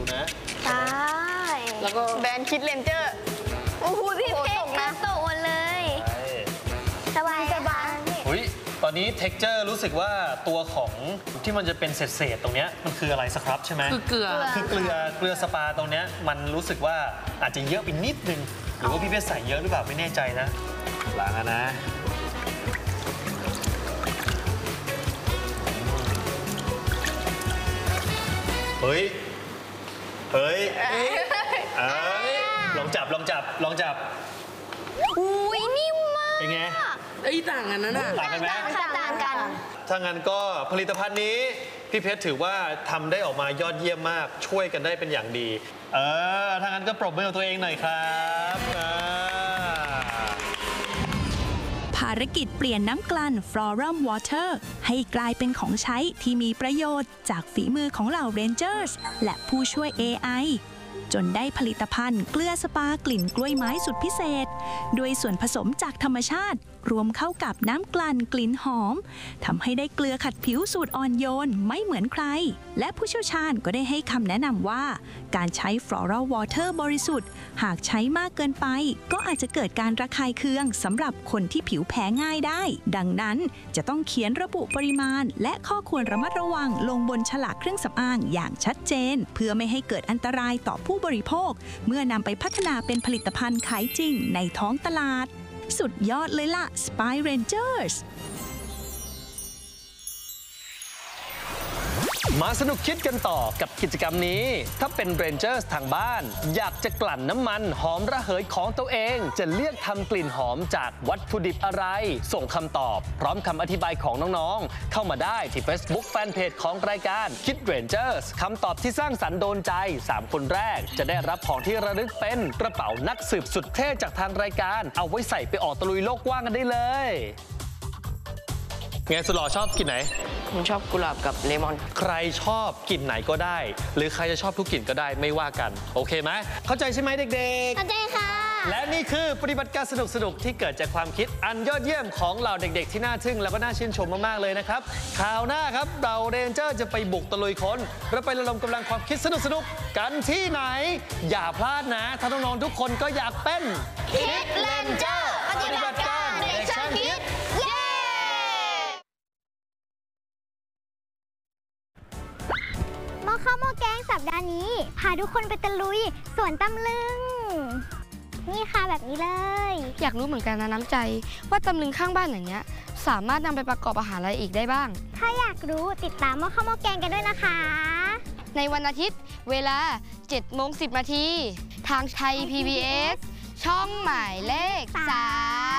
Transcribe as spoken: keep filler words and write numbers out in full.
นะใช่แล้วก็แบรนด์คิดเลนเจอร์โอ้โหพี่เพชรกระโตกเลยสบายสบายอุ้ยตอนนี้เท็กเจอร์รู้สึกว่าตัวของที่มันจะเป็นเศษๆตรงนี้มันคืออะไรสครับใช่ไหมคือเกลือคือเกลือเกลือสปาตรงนี้มันรู้สึกว่าอาจจะเยอะไปนิดนึงหรือว่าพี่เพชรใส่เยอะหรือเปล่าไม่แน่ใจนะล้างนะเฮ้ยเฮ้ยเอ้ยลองจับลองจับลองจับอุ้ยนิ่มมากเป็นไงไอ้ต่างกันนะน่ะต่างกันไหมต่างกันถ้างั้นก็ผลิตภัณฑ์นี้พี่เพชรถือว่าทำได้ออกมายอดเยี่ยมมากช่วยกันได้เป็นอย่างดีเออถ้างั้นก็ปรบมือตัวเองหน่อยครับภารกิจเปลี่ยนน้ำกลั่น Florum Water ให้กลายเป็นของใช้ที่มีประโยชน์จากฝีมือของเหล่า Rangers และผู้ช่วย เอ ไอ จนได้ผลิตภัณฑ์เกลือสปากลิ่นกล้วยไม้สุดพิเศษด้วยส่วนผสมจากธรรมชาติรวมเข้ากับน้ำกลั่นกลิ่นหอมทำให้ได้เกลือขัดผิวสูตรอ่อนโยนไม่เหมือนใครและผู้เชี่ยวชาญก็ได้ให้คำแนะนำว่าการใช้ Floral Water บริสุทธิ์หากใช้มากเกินไปก็อาจจะเกิดการระคายเคืองสำหรับคนที่ผิวแพ้ง่ายได้ดังนั้นจะต้องเขียนระบุปริมาณและข้อควรระมัดระวังลงบนฉลากเครื่องสำอางอย่างชัดเจนเพื่อไม่ให้เกิดอันตรายต่อผู้บริโภคเมื่อนำไปพัฒนาเป็นผลิตภัณฑ์ขายจริงในท้องตลาดสุดยอดเลยล่ะ Spy Rangers มาสนุกคิดกันต่อกับกิจกรรมนี้ถ้าเป็น Rangers ทางบ้านอยากจะกลั่นน้ำมันหอมระเหยของตัวเองจะเลือกทำกลิ่นหอมจากวัตถุดิบอะไรส่งคำตอบพร้อมคำอธิบายของน้องๆเข้ามาได้ที่ Facebook Fanpage ของรายการคิด Rangers คำตอบที่สร้างสรรค์โดนใจสามคนแรกจะได้รับของที่ระลึกเป็นกระเป๋านักสืบสุดเท่จากทางรายการเอาไว้ใส่ไปออกตะลุยโลกกว้างกันได้เลยไงสุดหล่อชอบกลิ่นไหนผมชอบกุหลาบกับเลมอนใครชอบกลิ่นไหนก็ได้หรือใครจะชอบทุกกลิ่นก็ได้ไม่ว่ากันโอเคไหมเข้าใจใช่ไหมเด็กๆเข้าใจค่ะและนี่คือปฏิบัติการสนุกๆที่เกิดจากความคิดอันยอดเยี่ยมของเหล่าเด็กๆที่น่าทึ่งแล้วก็น่าชื่นชมมากๆเลยนะครับคราวหน้าครับเราเรนเจอร์จะไปบุกตะลุยค้นเราไประดมกำลังความคิดสนุกๆกันที่ไหนอย่าพลาดนะถ้าน้องๆทุกคนก็อยากเป็นคิดเรนเจอร์ปฏิบัติการเด็กช่างคิดเย้หม้อข้าวหม้อแกงสัปดาห์นี้พาทุกคนไปตะลุยสวนตำลึงนี่ค่ะแบบนี้เลยอยากรู้เหมือนกันนะน้ำใจว่าตำลึงข้างบ้านอย่างเงี้ยสามารถนำไปประกอบอาหารอะไรอีกได้บ้างถ้าอยากรู้ติดตามหม้อข้าวหม้อแกงกันด้วยนะคะในวันอาทิตย์เวลา เจ็ดโมงสิบนาทีทางไทย พี บี เอส ช่องหมายเลขสาม